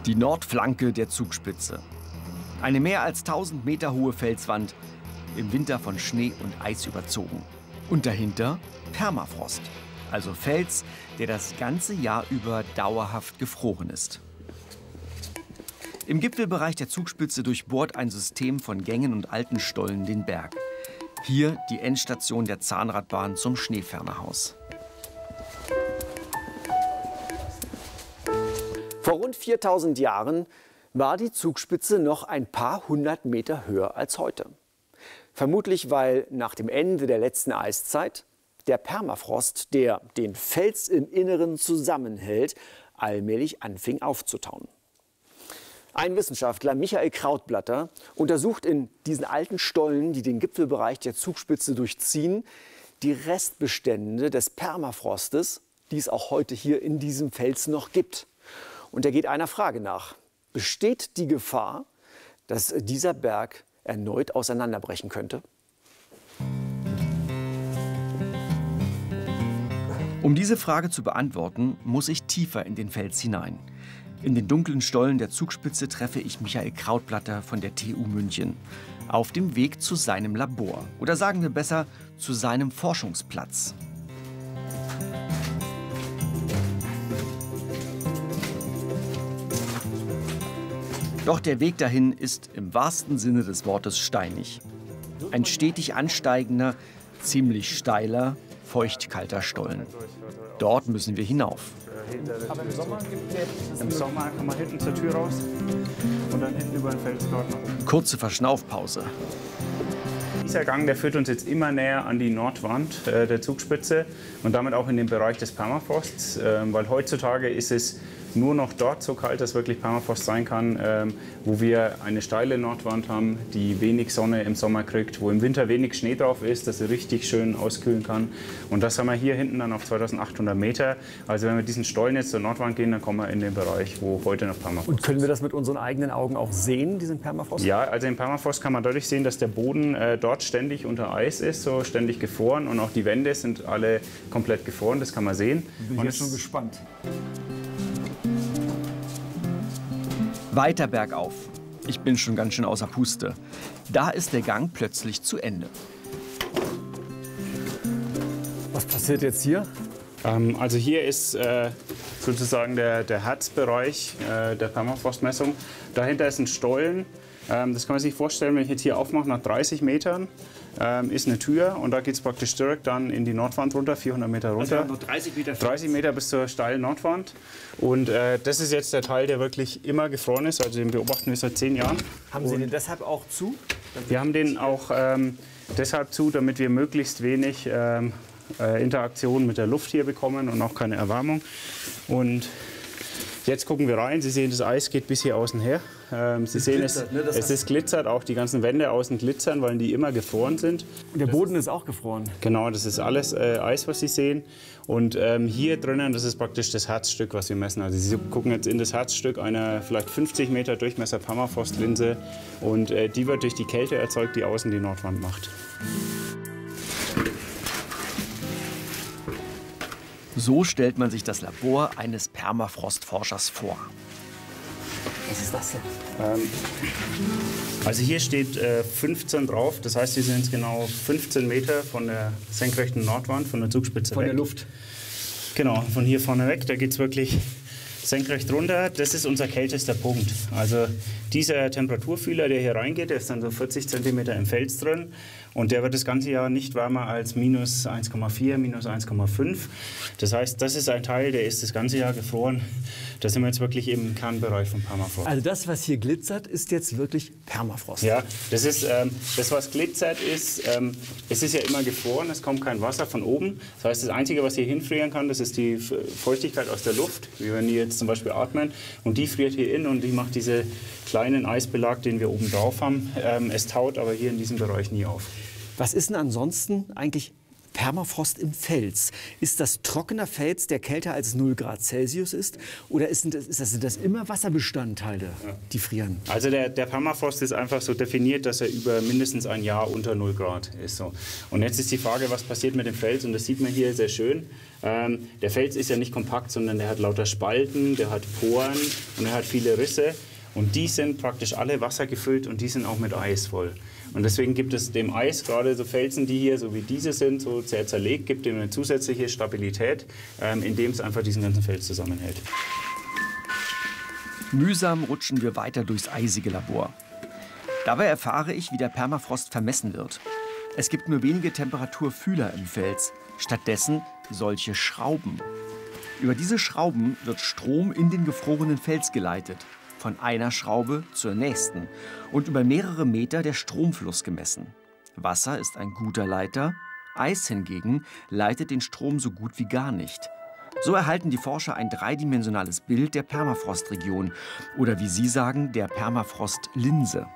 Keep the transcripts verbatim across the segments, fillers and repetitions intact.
Die Nordflanke der Zugspitze. Eine mehr als tausend Meter hohe Felswand, im Winter von Schnee und Eis überzogen. Und dahinter Permafrost, also Fels, der das ganze Jahr über dauerhaft gefroren ist. Im Gipfelbereich der Zugspitze durchbohrt ein System von Gängen und alten Stollen den Berg. Hier die Endstation der Zahnradbahn zum Schneefernerhaus. Vor rund viertausend Jahren war die Zugspitze noch ein paar hundert Meter höher als heute. Vermutlich, weil nach dem Ende der letzten Eiszeit der Permafrost, der den Fels im Inneren zusammenhält, allmählich anfing aufzutauen. Ein Wissenschaftler, Michael Krautblatter, untersucht in diesen alten Stollen, die den Gipfelbereich der Zugspitze durchziehen, die Restbestände des Permafrostes, die es auch heute hier in diesem Fels noch gibt. Und er geht einer Frage nach: Besteht die Gefahr, dass dieser Berg erneut auseinanderbrechen könnte? Um diese Frage zu beantworten, muss ich tiefer in den Fels hinein. In den dunklen Stollen der Zugspitze treffe ich Michael Krautblatter von der T U München. Auf dem Weg zu seinem Labor. Oder sagen wir besser, zu seinem Forschungsplatz. Doch der Weg dahin ist im wahrsten Sinne des Wortes steinig. Ein stetig ansteigender, ziemlich steiler, feuchtkalter Stollen. Dort müssen wir hinauf. Aber im Sommer gibt es Im Sommer kann man hinten zur Tür raus und dann hinten über den Felsgarten nach oben. Kurze Verschnaufpause. Dieser Gang, der führt uns jetzt immer näher an die Nordwand äh, der Zugspitze und damit auch in den Bereich des Permafrosts, äh, weil heutzutage ist es nur noch dort so kalt, dass wirklich Permafrost sein kann, ähm, wo wir eine steile Nordwand haben, die wenig Sonne im Sommer kriegt, wo im Winter wenig Schnee drauf ist, dass sie richtig schön auskühlen kann. Und das haben wir hier hinten dann auf zweitausendachthundert Meter. Also wenn wir diesen Stollen jetzt zur Nordwand gehen, dann kommen wir in den Bereich, wo heute noch Permafrost ist. Und können wir das mit unseren eigenen Augen auch sehen, diesen Permafrost? Ja, also im Permafrost kann man deutlich sehen, dass der Boden äh, dort ständig unter Eis ist, so ständig gefroren. Und auch die Wände sind alle komplett gefroren, das kann man sehen. Bin ich jetzt schon gespannt. Weiter bergauf. Ich bin schon ganz schön außer Puste. Da ist der Gang plötzlich zu Ende. Was passiert jetzt hier? Ähm, also hier ist äh, sozusagen der, der Herzbereich äh, der Permafrostmessung. Dahinter ist ein Stollen. Ähm, das kann man sich vorstellen, wenn ich jetzt hier aufmache, nach dreißig Metern ähm, ist eine Tür und da geht es praktisch direkt dann in die Nordwand runter, vierhundert Meter runter. Also noch dreißig Meter. dreißig Meter bis zur steilen Nordwand. Und äh, das ist jetzt der Teil, der wirklich immer gefroren ist, also den beobachten wir seit zehn Jahren. Haben Sie den deshalb auch zu? Wir haben den auch ähm, deshalb zu, damit wir möglichst wenig ähm, äh, Interaktion mit der Luft hier bekommen und auch keine Erwärmung. Und jetzt gucken wir rein. Sie sehen, das Eis geht bis hier außen her. Ähm, Sie sehen, es, ne? es ist glitzert, auch die ganzen Wände außen glitzern, weil die immer gefroren sind. Und der Boden ist auch gefroren. Genau, das ist alles äh, Eis, was Sie sehen. Und ähm, hier drinnen, das ist praktisch das Herzstück, was wir messen. Also Sie gucken jetzt in das Herzstück einer vielleicht fünfzig Meter Durchmesser Permafrostlinse. Und äh, die wird durch die Kälte erzeugt, die außen die Nordwand macht. So stellt man sich das Labor eines Permafrostforschers vor. Was ist das denn? Ähm, also hier steht äh, fünfzehn drauf, das heißt, wir sind jetzt genau fünfzehn Meter von der senkrechten Nordwand, von der Zugspitze Von weg. der Luft? Genau, von hier vorne weg, da geht es wirklich senkrecht runter. Das ist unser kältester Punkt. Also dieser Temperaturfühler, der hier reingeht, der ist dann so vierzig Zentimeter im Fels drin. Und der wird das ganze Jahr nicht wärmer als minus eins Komma vier, minus eins Komma fünf. Das heißt, das ist ein Teil, der ist das ganze Jahr gefroren. Da sind wir jetzt wirklich im Kernbereich von Permafrost. Also das, was hier glitzert, ist jetzt wirklich Permafrost? Ja, das ist ähm, das, was glitzert ist. Ähm, es ist ja immer gefroren, es kommt kein Wasser von oben. Das heißt, das Einzige, was hier hinfrieren kann, das ist die Feuchtigkeit aus der Luft, wie wenn die jetzt zum Beispiel atmen. Und die friert hier in und die macht diese kleinen Eisbelag, den wir oben drauf haben. Ähm, es taut aber hier in diesem Bereich nie auf. Was ist denn ansonsten eigentlich Permafrost im Fels. Ist das trockener Fels, der kälter als null Grad Celsius ist? Oder ist das, ist das, sind das immer Wasserbestandteile, die frieren? Also der, der Permafrost ist einfach so definiert, dass er über mindestens ein Jahr unter null Grad ist. So. Und jetzt ist die Frage, was passiert mit dem Fels? Und das sieht man hier sehr schön. Ähm, der Fels ist ja nicht kompakt, sondern der hat lauter Spalten, der hat Poren und er hat viele Risse. Und die sind praktisch alle wassergefüllt und die sind auch mit Eis voll. Und deswegen gibt es dem Eis, gerade so Felsen, die hier, so wie diese sind, so sehr zerlegt, gibt ihm eine zusätzliche Stabilität, ähm, indem es einfach diesen ganzen Fels zusammenhält. Mühsam rutschen wir weiter durchs eisige Labor. Dabei erfahre ich, wie der Permafrost vermessen wird. Es gibt nur wenige Temperaturfühler im Fels, stattdessen solche Schrauben. Über diese Schrauben wird Strom in den gefrorenen Fels geleitet. Von einer Schraube zur nächsten und über mehrere Meter der Stromfluss gemessen. Wasser ist ein guter Leiter, Eis hingegen leitet den Strom so gut wie gar nicht. So erhalten die Forscher ein dreidimensionales Bild der Permafrostregion oder wie sie sagen, der Permafrostlinse.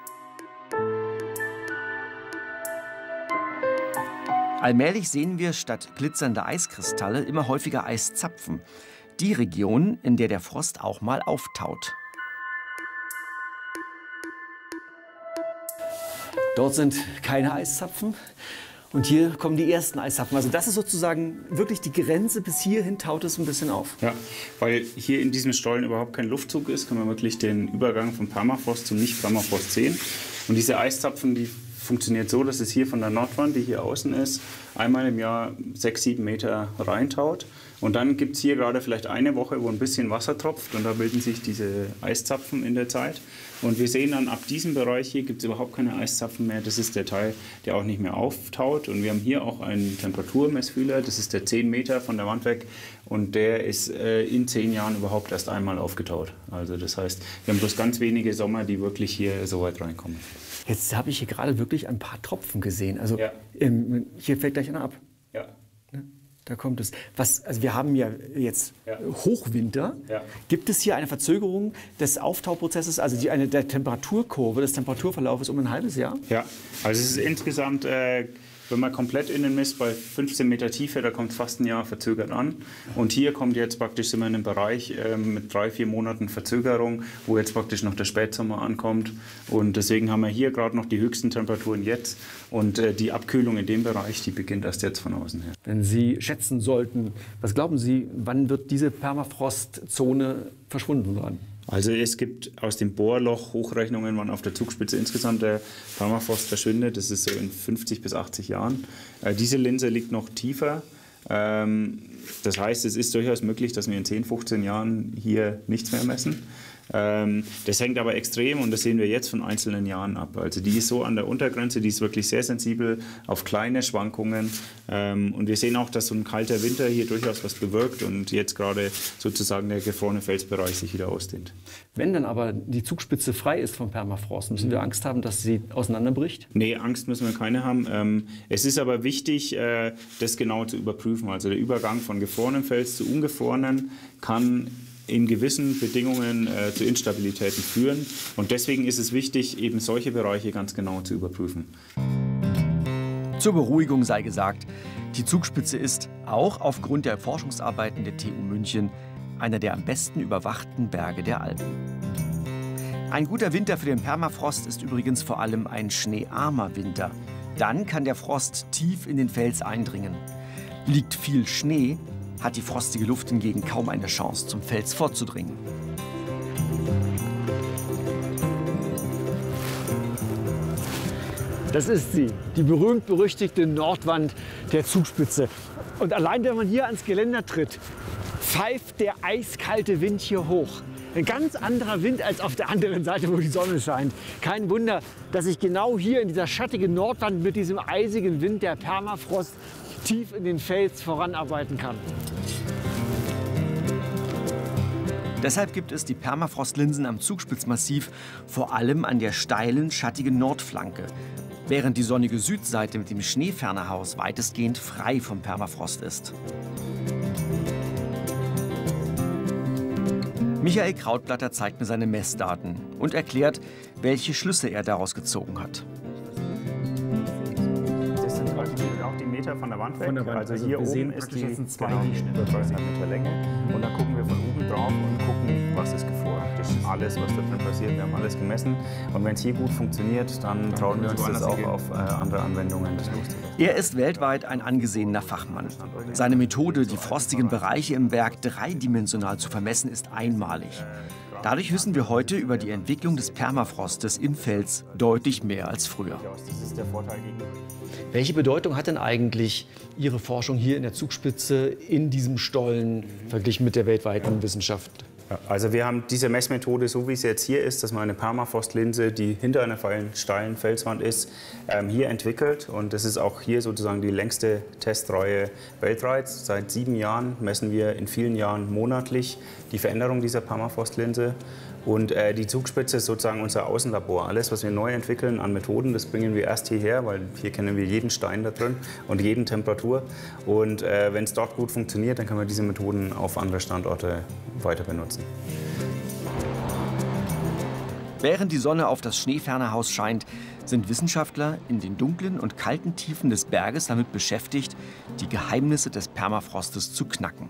Allmählich sehen wir statt glitzernder Eiskristalle immer häufiger Eiszapfen. Die Region, in der der Frost auch mal auftaut. Dort sind keine Eiszapfen und hier kommen die ersten Eiszapfen. Also das ist sozusagen wirklich die Grenze, bis hierhin taut es ein bisschen auf. Ja, weil hier in diesem Stollen überhaupt kein Luftzug ist, kann man wirklich den Übergang vom Permafrost zum Nicht-Permafrost sehen. Und diese Eiszapfen, die funktioniert so, dass es hier von der Nordwand, die hier außen ist, einmal im Jahr sechs, sieben Meter reintaut. Und dann gibt es hier gerade vielleicht eine Woche, wo ein bisschen Wasser tropft und da bilden sich diese Eiszapfen in der Zeit. Und wir sehen dann, ab diesem Bereich hier gibt es überhaupt keine Eiszapfen mehr. Das ist der Teil, der auch nicht mehr auftaut. Und wir haben hier auch einen Temperaturmessfühler, das ist der zehn Meter von der Wand weg. Und der ist äh, in zehn Jahren überhaupt erst einmal aufgetaut. Also das heißt, wir haben bloß ganz wenige Sommer, die wirklich hier so weit reinkommen. Jetzt habe ich hier gerade wirklich ein paar Tropfen gesehen. Also ja. ähm, hier fällt gleich einer ab. Ja. Da kommt es. Was, also wir haben ja jetzt ja. Hochwinter. Ja. Gibt es hier eine Verzögerung des Auftauprozesses, also die, eine der Temperaturkurve, des Temperaturverlaufes um ein halbes Jahr? Ja, also es ist insgesamt, äh, wenn man komplett innen misst, bei fünfzehn Meter Tiefe, da kommt fast ein Jahr verzögert an. Und hier kommt jetzt praktisch, sind wir in einem Bereich äh, mit drei, vier Monaten Verzögerung, wo jetzt praktisch noch der Spätsommer ankommt. Und deswegen haben wir hier gerade noch die höchsten Temperaturen jetzt. Und äh, die Abkühlung in dem Bereich, die beginnt erst jetzt von außen her. Wenn Sie schätzen sollten, was glauben Sie, wann wird diese Permafrostzone verschwunden sein? Also es gibt aus dem Bohrloch Hochrechnungen, wann auf der Zugspitze insgesamt der Permafrost verschwindet. Das ist so in fünfzig bis achtzig Jahren. Äh, diese Linse liegt noch tiefer. Ähm, das heißt, es ist durchaus möglich, dass wir in zehn, fünfzehn Jahren hier nichts mehr messen. Ähm, das hängt aber extrem, und das sehen wir jetzt, von einzelnen Jahren ab. Also die ist so an der Untergrenze, die ist wirklich sehr sensibel auf kleine Schwankungen. Ähm, und wir sehen auch, dass so ein kalter Winter hier durchaus was bewirkt und jetzt gerade sozusagen der gefrorene Felsbereich sich wieder ausdehnt. Wenn dann aber die Zugspitze frei ist vom Permafrost, müssen wir Angst haben, dass sie auseinanderbricht? Nee, Angst müssen wir keine haben. Ähm, es ist aber wichtig, äh, das genau zu überprüfen. Also der Übergang von gefrorenem Fels zu ungefrorenen kann in gewissen Bedingungen äh, zu Instabilitäten führen. Und deswegen ist es wichtig, eben solche Bereiche ganz genau zu überprüfen. Zur Beruhigung sei gesagt, die Zugspitze ist, auch aufgrund der Forschungsarbeiten der T U München, einer der am besten überwachten Berge der Alpen. Ein guter Winter für den Permafrost ist übrigens vor allem ein schneearmer Winter. Dann kann der Frost tief in den Fels eindringen. Liegt viel Schnee, hat die frostige Luft hingegen kaum eine Chance, zum Fels vorzudringen. Das ist sie, die berühmt-berüchtigte Nordwand der Zugspitze. Und allein, wenn man hier ans Geländer tritt, pfeift der eiskalte Wind hier hoch. Ein ganz anderer Wind als auf der anderen Seite, wo die Sonne scheint. Kein Wunder, dass ich genau hier in dieser schattigen Nordwand mit diesem eisigen Wind der Permafrost tief in den Fels voranarbeiten kann. Deshalb gibt es die Permafrostlinsen am Zugspitzmassiv vor allem an der steilen, schattigen Nordflanke, während die sonnige Südseite mit dem Schneefernerhaus weitestgehend frei vom Permafrost ist. Michael Krautblatter zeigt mir seine Messdaten und erklärt, welche Schlüsse er daraus gezogen hat. Das sind auch die Meter von der Wand weg. Von der Wand. Also, Also hier wir oben sehen ist praktisch, die das sind zwei genau, Durchschnitte. über dreißighalb Meter Länge. Und dann gucken wir von oben drauf und gucken, was ist gefroren. Das ist alles, was da drin passiert. Wir haben alles gemessen. Und wenn es hier gut funktioniert, dann trauen wir uns das auch auf äh, andere Anwendungen das loszulassen. Er ist weltweit ein angesehener Fachmann. Seine Methode, die frostigen Bereiche im Werk dreidimensional zu vermessen, ist einmalig. Dadurch wissen wir heute über die Entwicklung des Permafrostes im Fels deutlich mehr als früher. Das ist der Vorteil gegenüber. Welche Bedeutung hat denn eigentlich Ihre Forschung hier in der Zugspitze in diesem Stollen verglichen mit der weltweiten Wissenschaft? Also wir haben diese Messmethode, so wie sie jetzt hier ist, dass man eine Permafrostlinse, die hinter einer steilen Felswand ist, ähm, hier entwickelt. Und das ist auch hier sozusagen die längste Testreihe weltweit. Seit sieben Jahren messen wir in vielen Jahren monatlich die Veränderung dieser Permafrostlinse. Und äh, die Zugspitze ist sozusagen unser Außenlabor. Alles, was wir neu entwickeln an Methoden, das bringen wir erst hierher, weil hier kennen wir jeden Stein da drin und jeden Temperatur. Und äh, wenn es dort gut funktioniert, dann können wir diese Methoden auf andere Standorte weiter benutzen. Während die Sonne auf das Schneefernerhaus scheint, sind Wissenschaftler in den dunklen und kalten Tiefen des Berges damit beschäftigt, die Geheimnisse des Permafrostes zu knacken.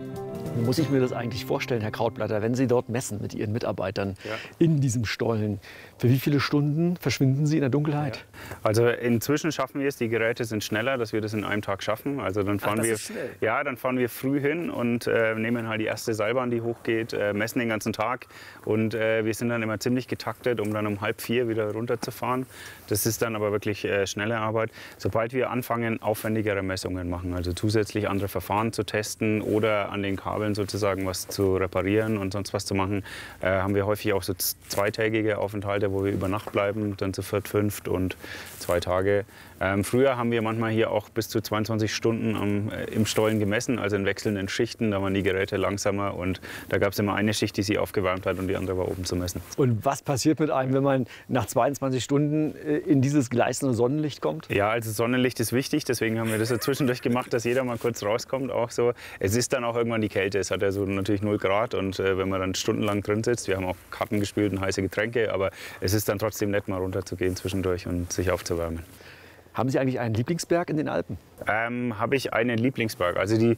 Wie muss ich mir das eigentlich vorstellen, Herr Krautblatter, wenn Sie dort messen mit Ihren Mitarbeitern Ja. in diesem Stollen? Für wie viele Stunden verschwinden Sie in der Dunkelheit? Ja. Also inzwischen schaffen wir es, die Geräte sind schneller, dass wir das in einem Tag schaffen. Also dann fahren das wir, ist schnell. ja, dann fahren wir früh hin und äh, nehmen halt die erste Seilbahn, die hochgeht, äh, messen den ganzen Tag und äh, wir sind dann immer ziemlich getaktet, um dann um halb vier wieder runterzufahren. Das ist dann aber wirklich äh, schnelle Arbeit. Sobald wir anfangen, aufwendigere Messungen machen, also zusätzlich andere Verfahren zu testen oder an den Kabeln sozusagen was zu reparieren und sonst was zu machen, äh, haben wir häufig auch so zweitägige Aufenthalte, wo wir über Nacht bleiben, dann zu viert, fünft und zwei Tage. Ähm, früher haben wir manchmal hier auch bis zu zweiundzwanzig Stunden am, äh, im Stollen gemessen, also in wechselnden Schichten. Da waren die Geräte langsamer und da gab es immer eine Schicht, die sie aufgewärmt hat und die andere war oben zu messen. Und was passiert mit einem, wenn man nach zweiundzwanzig Stunden in dieses gleißende Sonnenlicht kommt? Ja, also Sonnenlicht ist wichtig, deswegen haben wir das so zwischendurch gemacht, dass jeder mal kurz rauskommt. Auch so. Es ist dann auch irgendwann die Kälte, es hat ja so natürlich null Grad und äh, wenn man dann stundenlang drin sitzt, wir haben auch Karten gespielt und heiße Getränke, aber es ist dann trotzdem nett, mal runterzugehen zwischendurch und sich aufzuwärmen. Haben Sie eigentlich einen Lieblingsberg in den Alpen? Ähm, habe ich einen Lieblingsberg. Also die,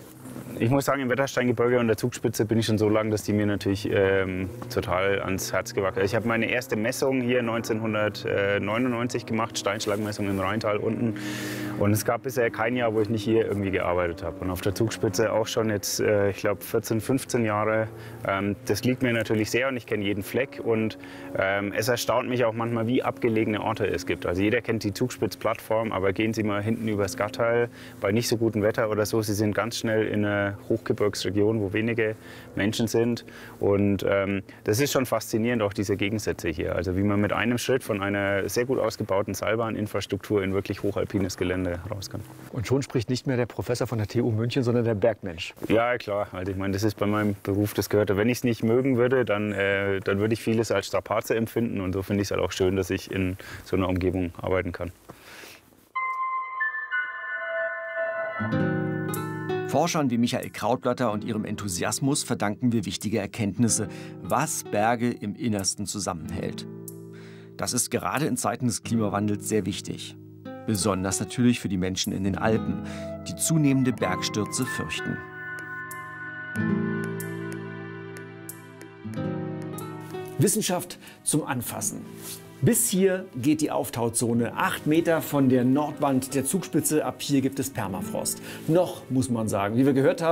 ich muss sagen, im Wettersteingebirge und der Zugspitze bin ich schon so lang, dass die mir natürlich ähm, total ans Herz gewachsen ist. Ich habe meine erste Messung hier neunzehnhundertneunundneunzig gemacht, Steinschlagmessung im Rheintal unten. Und es gab bisher kein Jahr, wo ich nicht hier irgendwie gearbeitet habe. Und auf der Zugspitze auch schon jetzt, äh, ich glaube, vierzehn, fünfzehn Jahre. Ähm, das liegt mir natürlich sehr und ich kenne jeden Fleck. Und ähm, es erstaunt mich auch manchmal, wie abgelegene Orte es gibt. Also jeder kennt die Zugspitzplattform, aber gehen Sie mal hinten übers Gattal bei nicht so gutem Wetter oder so. Sie sind ganz schnell in einer Hochgebirgsregion, wo wenige Menschen sind. Und ähm, das ist schon faszinierend, auch diese Gegensätze hier. Also wie man mit einem Schritt von einer sehr gut ausgebauten Seilbahninfrastruktur in wirklich hochalpines Gelände raus kann. Und schon spricht nicht mehr der Professor von der T U München, sondern der Bergmensch. Ja, klar. Also ich meine, das ist bei meinem Beruf, das gehört. Wenn ich es nicht mögen würde, dann, äh, dann würde ich vieles als Strapaze empfinden. Und so finde ich es halt auch schön, dass ich in so einer Umgebung arbeiten kann. Forschern wie Michael Krautblatter und ihrem Enthusiasmus verdanken wir wichtige Erkenntnisse, was Berge im Innersten zusammenhält. Das ist gerade in Zeiten des Klimawandels sehr wichtig. Besonders natürlich für die Menschen in den Alpen, die zunehmende Bergstürze fürchten. Wissenschaft zum Anfassen. Bis hier geht die Auftauzone. Acht Meter von der Nordwand der Zugspitze. Ab hier gibt es Permafrost. Noch, muss man sagen, wie wir gehört haben,